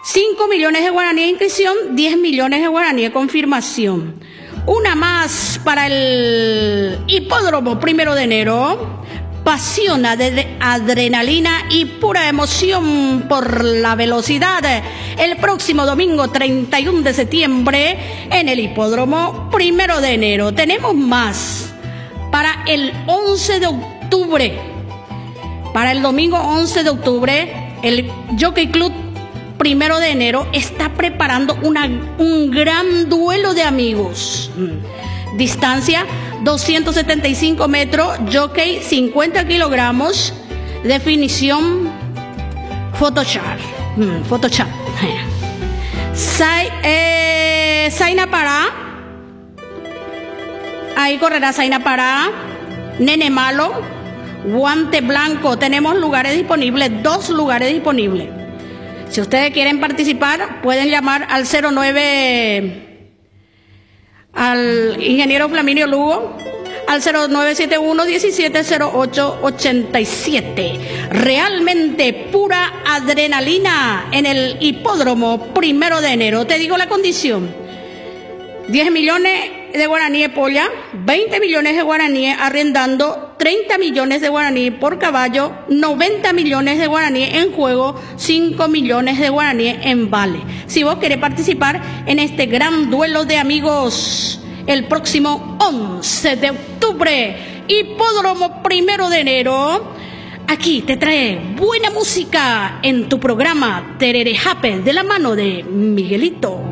5 millones de guaraníes de inscripción, 10 millones de guaraníes de confirmación. Una más para el hipódromo 1 de enero. Pasión, adrenalina y pura emoción por la velocidad. El próximo domingo 31 de septiembre en el hipódromo 1 de enero. Tenemos más para el 11 de octubre. Para el domingo 11 de octubre, el Jockey Club 1 de enero está preparando un gran duelo de amigos. Distancia 275 metros, jockey 50 kilogramos, definición Photoshop. Zaina Pará, ahí correrá Zaina Pará, Nene Malo, Guante Blanco. Tenemos lugares disponibles, 2 lugares disponibles. Si ustedes quieren participar, pueden llamar al 09 al ingeniero Flaminio Lugo, al 0971-170887. Realmente pura adrenalina en el hipódromo 1 de enero. Te digo la condición: 10 millones de guaraníes polla, 20 millones de guaraníes arrendando, 30 millones de guaraníes por caballo, 90 millones de guaraníes en juego, 5 millones de guaraníes en vale. Si vos querés participar en este gran duelo de amigos el próximo 11 de octubre, hipódromo 1 de enero, aquí te trae buena música en tu programa Terere Happen de la mano de Miguelito.